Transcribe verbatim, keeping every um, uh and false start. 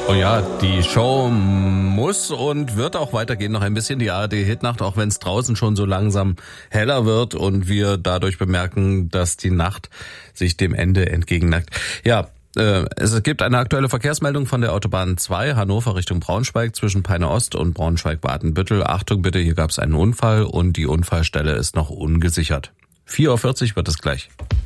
Oh ja, die Show muss und wird auch weitergehen, noch ein bisschen die A R D-Hitnacht, auch wenn es draußen schon so langsam heller wird und wir dadurch bemerken, dass die Nacht sich dem Ende entgegenneigt. Ja, äh, es gibt eine aktuelle Verkehrsmeldung von der Autobahn zwei, Hannover Richtung Braunschweig, zwischen Peine Ost und Braunschweig-Wadenbüttel. Achtung bitte, hier gab es einen Unfall und die Unfallstelle ist noch ungesichert. vier Uhr vierzig wird es gleich.